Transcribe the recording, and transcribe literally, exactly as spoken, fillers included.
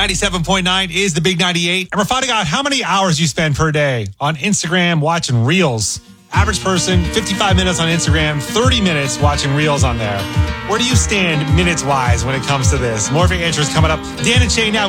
ninety-seven point nine is the Big ninety-eight. And we're finding out how many hours you spend per day on Instagram watching Reels. Average person, fifty-five minutes on Instagram, thirty minutes watching Reels on there. Where do you stand minutes-wise when it comes to this? More of your answers coming up. Dan and Shay now.